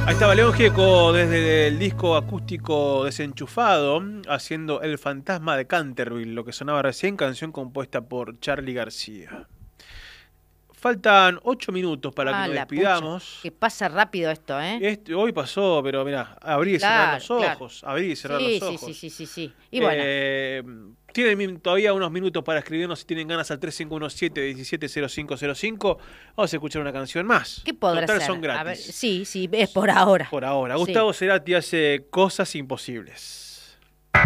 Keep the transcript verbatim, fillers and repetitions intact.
Ahí estaba León Gieco desde el disco acústico Desenchufado, haciendo El fantasma de Canterville, lo que sonaba recién, canción compuesta por Charly García. Faltan ocho minutos para Ah, que nos la despidamos. pucha, que pasa rápido esto, ¿eh? Este, hoy pasó, pero mirá, abrir y cerrar Claro, los claro. ojos, abrir y cerrar Sí, los sí, ojos. sí, sí, sí, sí. Y bueno, Eh, tienen todavía unos minutos para escribirnos si tienen ganas al tres cinco uno siete, uno siete cero cinco cero cinco. Vamos a escuchar una canción más. ¿qué podrá Total, ser? son gratis. A ver, sí, sí, es por ahora. Por ahora. Sí. Gustavo Cerati hace Cosas Imposibles.